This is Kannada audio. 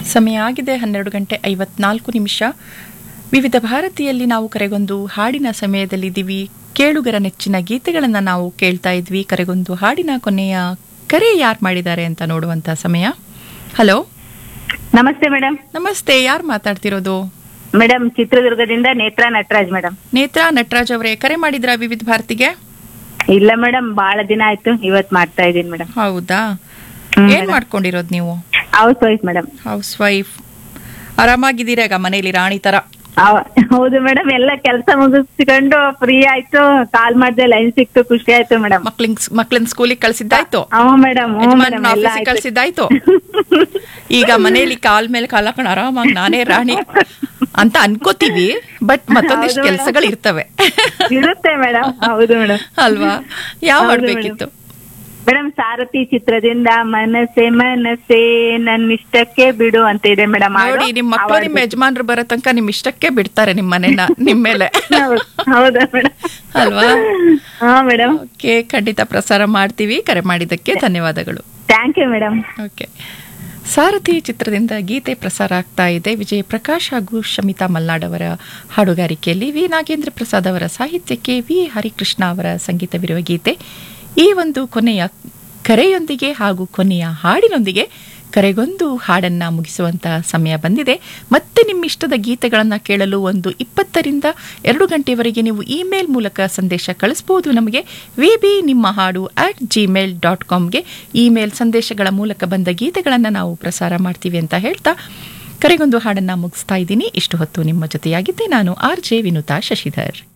ಸಮಯ ಆಗಿದೆ 12:54. ವಿವಿಧ ಭಾರತೀಯಲ್ಲಿ ನಾವು ಕರೆಗೊಂದು ಹಾಡಿನ ಸಮಯದಲ್ಲಿದ್ದೀವಿ. ಕೇಳುಗರ ನೆಚ್ಚಿನ ಗೀತೆಗಳನ್ನು ನಾವು ಕೇಳ್ತಾ ಇದ್ವಿ. ಕರೆಗೊಂದು ಹಾಡಿನ ಕೊನೆಯ ಕರೆ ಯಾರು ಮಾಡಿದ್ದಾರೆ ಅಂತ ನೋಡುವಂತ ಸಮಯ. ಹಲೋ, ನಮಸ್ತೆ ಮೇಡಮ್. ನಮಸ್ತೆ, ಯಾರು ಮಾತಾಡ್ತಿರೋದು? ಮೇಡಮ್, ಚಿತ್ರದುರ್ಗದಿಂದ ನೇತ್ರಾ ನಟರಾಜ್ ಮೇಡಮ್. ನೇತ್ರಾ ನಟರಾಜ್ ಅವರೇ, ಕರೆ ಮಾಡಿದ್ರಾ ವಿವಿಧ ಭಾರತಿಗೆ? ಇಲ್ಲ ಮೇಡಮ್, ಬಹಳ ದಿನ ಆಯ್ತು, ಇವತ್ ಮಾಡ್ತಾ ಇದೀನಿ ಮೇಡಮ್. ಹೌದಾ? ಏನ್ ಮಾಡ್ಕೊಂಡಿರೋದು ನೀವು? House wife madam. House wife. ಆರಾಮಾಗಿದ್ದೀರಾ ಈಗ ಮನೇಲಿ ರಾಣಿ ತರ? ಹೌದು ಮೇಡಮ್, ಎಲ್ಲ ಕೆಲಸ ಮುಗಿಸ್ಕೊಂಡು ಫ್ರೀ ಆಯ್ತು, ಕಾಲ್ ಮಾಡ್ದೆ, ಲೈನ್ ಸಿಕ್ತು, ಖುಷಿ ಆಯ್ತು ಮೇಡಮ್. ಮಕ್ಳನ್ ಸ್ಕೂಲಿಗೆ ಕಳ್ಸಿದ್ದಾಯ್ತು, ಮೇಡಮ್, ಆಫೀಸಿಗೆ ಕಳ್ಸಿದ್ದಾಯ್ತು. ಈಗ ಮನೇಲಿ ಕಾಲ್ ಮೇಲೆ ಕಾಲ್ ಹಾಕೊಂಡು ಆರಾಮಾಗಿ ನಾನೇ ರಾಣಿ ಅಂತ ಅನ್ಕೋತೀವಿ. ಬಟ್ ಮತ್ತೊಂದಿಷ್ಟು ಕೆಲಸಗಳು ಇರ್ತವೆ. ಇರುತ್ತೆ ಮೇಡಮ್. ಹೌದು ಮೇಡಮ್. ಅಲ್ವಾ? ಯಾವ ಮಾಡ್ಬೇಕಿತ್ತು ಮೇಡಮ್? ಸಾರಥಿ ಚಿತ್ರದಿಂದ ಮನಸ್ಸೆ ಮನಸ್ಸೆ ನನ್ನಿಷ್ಟಕ್ಕೆ ಬಿಡು ಅಂತ ಇದೆ ಮೇಡಮ್. ನೋಡಿ, ನಿಮ್ ಮಕ್ಕಳು ನಿಮ್ ಯಜಮಾನ್ರು ಬರೋ ತನಕ ನಿಮ್ ಇಷ್ಟಕ್ಕೆ ಬಿಡ್ತಾರೆ ನಿಮ್ ಮನೆನ ನಿಮ್ ಮೇಲೆ. ಹೌದಾ ಮೇಡಮ್? ಅಲ್ವಾ? ಹಾ ಮೇಡಮ್. ಓಕೆ, ಖಂಡಿತ ಪ್ರಸಾರ ಮಾಡ್ತೀವಿ. ಕರೆ ಮಾಡಿದ್ದಕ್ಕೆ ಧನ್ಯವಾದಗಳು. Thank you madam. ಓಕೆ, ಸಾರಥಿ ಚಿತ್ರದಿಂದ ಗೀತೆ ಪ್ರಸಾರ ಆಗ್ತಾ ಇದೆ. ವಿಜಯ ಪ್ರಕಾಶ್ ಹಾಗೂ ಶಮಿತಾ ಮಲ್ನಾಡ್ ಅವರ ಹಾಡುಗಾರಿಕೆಯಲ್ಲಿ ವಿ ನಾಗೇಂದ್ರ ಪ್ರಸಾದ್ ಅವರ ಸಾಹಿತ್ಯಕ್ಕೆ ವಿ ಹರಿಕೃಷ್ಣ ಅವರ ಸಂಗೀತವಿರುವ ಗೀತೆ. ಈ ಒಂದು ಕೊನೆಯ ಕರೆಯೊಂದಿಗೆ ಹಾಗೂ ಕೊನೆಯ ಹಾಡಿನೊಂದಿಗೆ ಕರೆಗೊಂದು ಹಾಡನ್ನ ಮುಗಿಸುವಂತಹ ಸಮಯ ಬಂದಿದೆ. ಮತ್ತೆ ನಿಮ್ಮ ಇಷ್ಟದ ಗೀತೆಗಳನ್ನು ಕೇಳಲು 1:20ರಿಂದ 2 ಗಂಟೆವರೆಗೆ ನೀವು ಇಮೇಲ್ ಮೂಲಕ ಸಂದೇಶ ಕಳಿಸಬಹುದು. ನಮಗೆ ವಿಬಿ ನಿಮ್ಮ ಹಾಡು @gmail.comಗೆ ಇಮೇಲ್ ಸಂದೇಶಗಳ ಮೂಲಕ ಬಂದ ಗೀತೆಗಳನ್ನು ನಾವು ಪ್ರಸಾರ ಮಾಡ್ತೀವಿ ಅಂತ ಹೇಳ್ತಾ ಕರೆಗೊಂದು ಹಾಡನ್ನ ಮುಗಿಸ್ತಾ ಇದ್ದೀನಿ. ಇಷ್ಟು ಹೊತ್ತು ನಿಮ್ಮ ಜೊತೆಯಾಗಿದ್ದೆ ನಾನು RJ ವಿನುತಾ ಶಶಿಧರ್.